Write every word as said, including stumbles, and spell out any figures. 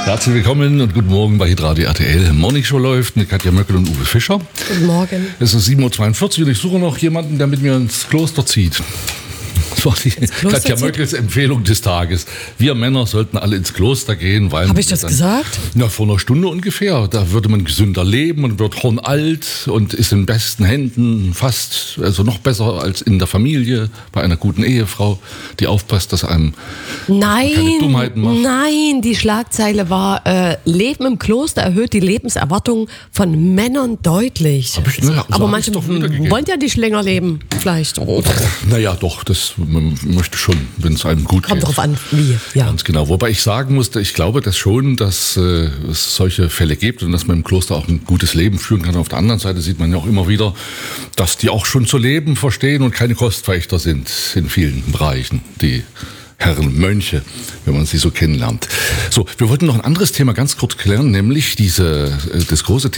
Herzlich willkommen und guten Morgen bei Hitradio R T L. Morning Show läuft mit Katja Möckel und Uwe Fischer. Guten Morgen. Es ist sieben Uhr zweiundvierzig und ich suche noch jemanden, der mit mir ins Kloster zieht. Das war die Katja Möckels Empfehlung des Tages. Wir Männer sollten alle ins Kloster gehen, weil... Habe ich das dann, gesagt? Na, vor einer Stunde ungefähr. Da würde man gesünder leben und wird hornalt und ist in besten Händen, fast, also noch besser als in der Familie, bei einer guten Ehefrau, die aufpasst, dass einem Nein, keine Dummheiten macht. Nein, die Schlagzeile war, äh, Leben im Kloster erhöht die Lebenserwartung von Männern deutlich. Hab ich, na, so Aber hab manche ich's doch wiedergegeben. wollen ja nicht länger leben, vielleicht. Naja, doch, das man möchte schon, wenn es einem gut Kommt geht. drauf an, wie. Ja. Ganz genau. Wobei ich sagen musste, ich glaube das schon, dass äh, es solche Fälle gibt und dass man im Kloster auch ein gutes Leben führen kann. Auf der anderen Seite sieht man ja auch immer wieder, dass die auch schon zu leben verstehen und keine Kostverächter sind in vielen Bereichen, die Herren Mönche, wenn man sie so kennenlernt. So, wir wollten noch ein anderes Thema ganz kurz klären, nämlich diese, das große Thema